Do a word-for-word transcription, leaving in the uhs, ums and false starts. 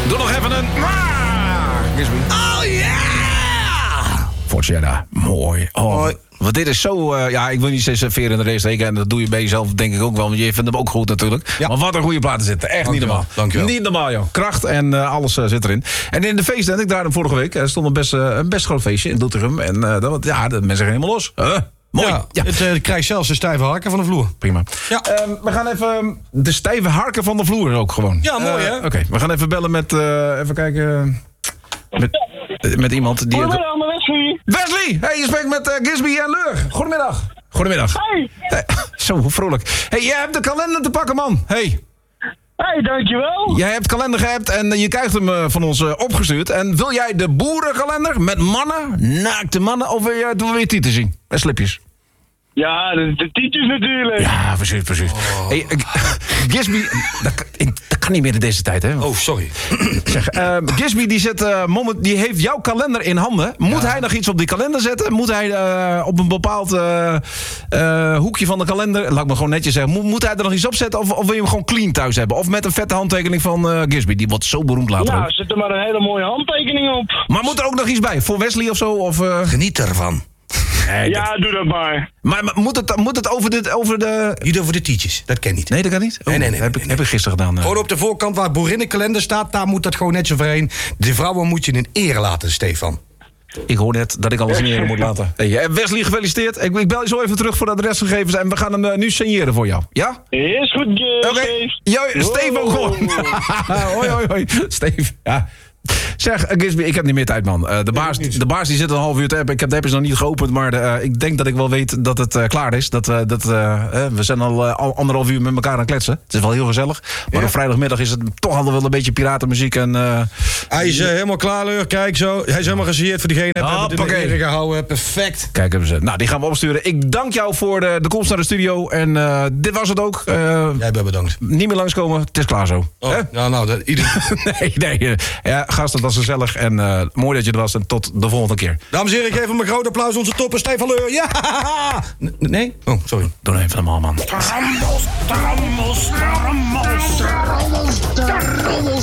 Doe nog even een... Gisby. Oh yeah! Fortuna, mooi. Oh, Mooi. Want dit is zo... Uh, ja, ik wil niet steeds veer in de race steken. En dat doe je bij jezelf denk ik ook wel. Want je vindt hem ook goed natuurlijk. Ja. Maar wat een goede platen zitten. Echt niet normaal. Dankjewel. Niet normaal, joh. Kracht en uh, alles uh, zit erin. En in de feesten, ik draaide hem vorige week. Er stond een best, uh, een best groot feestje in Doetinchem. En uh, dat, ja, de mensen gaan helemaal los. Uh, mooi. Ja, ja. Het uh, krijgt zelfs de stijve harken van de vloer. Prima. Ja. Uh, we gaan even... De stijve harken van de vloer ook gewoon. Ja, mooi hè? Uh, Oké, okay. We gaan even bellen met... Uh, even kijken... Met, met iemand die... Goedemiddag, met Wesley. Wesley! Hey, je spreekt met uh, Gisby en Leur. Goedemiddag. Goedemiddag. Hey. Hey. Zo, vrolijk. Hey, jij hebt de kalender te pakken, man. Hey. Hey, dankjewel. Jij hebt kalender gehebt en uh, je krijgt hem uh, van ons uh, opgestuurd. En wil jij de boerenkalender met mannen, naakte mannen, of wil je, wil je tieten zien? En slipjes. Ja, de, de tietjes natuurlijk. Ja, precies, precies. Oh. Hey, uh, Gisby, dat, dat kan niet meer in deze tijd, hè? Oh, sorry. Zeg, uh, Gisby die, zet, uh, moment, die heeft jouw kalender in handen. Moet ja. hij nog iets op die kalender zetten? Moet hij uh, op een bepaald uh, uh, hoekje van de kalender... Laat ik me gewoon netjes zeggen. Moet, moet hij er nog iets op zetten? Of, of wil je hem gewoon clean thuis hebben? Of met een vette handtekening van uh, Gisby? Die wordt zo beroemd later. Ja, ook. zet er maar een hele mooie handtekening op. Maar moet er ook nog iets bij? Voor Wesley of zo? Of, uh... Geniet ervan. Nee, ja, dat... doe dat maar. Maar, maar moet, het, moet het over de, over de... Niet over de tietjes, dat ken niet. Nee, dat kan niet? Oh, nee, nee, nee. Heb, nee, ik, nee. heb ik gisteren gedaan. Uh... Gewoon op de voorkant waar boerinnenkalender staat, daar moet dat gewoon net zo overheen. De vrouwen moet je in ere laten, Stefan. Ik hoor net dat ik alles in ere moet laten. Hey, Wesley, gefeliciteerd. Ik, ik bel je zo even terug voor de adresgegevens en we gaan hem uh, nu signeren voor jou. Ja? Is goed, Oké. Okay. Steve ook gewoon. hoi, hoi, hoi. Steve, ja. Zeg, Gisby, ik heb niet meer tijd, man. Uh, de, baas, de baas die zit een half uur te appen. Ik heb de appjes nog niet geopend, maar de, uh, ik denk dat ik wel weet dat het uh, klaar is. Dat, uh, dat, uh, uh, we zijn al uh, anderhalf uur met elkaar aan het kletsen. Het is wel heel gezellig. Maar ja. Op vrijdagmiddag is het toch al wel een beetje piratenmuziek. En, uh, hij is uh, helemaal klaar, Leur. Kijk zo. Hij is helemaal gesigneerd voor diegene. Oh, hebben we de gehouden. Perfect. Kijk hebben ze. Nou, die gaan we opsturen. Ik dank jou voor de, de komst naar de studio. En uh, dit was het ook. Uh, Jij bent bedankt. Niet meer langskomen. Het is klaar zo. Oh, ja, nou, dat, ieder... nee, nee. Uh, ja, gast, het was gezellig. En uh, mooi dat je er was. En tot de volgende keer. Dames en heren, ik geef hem een groot applaus. Onze topper Stefan Leur. Ja! N- nee? Oh, sorry. Doe even van de man.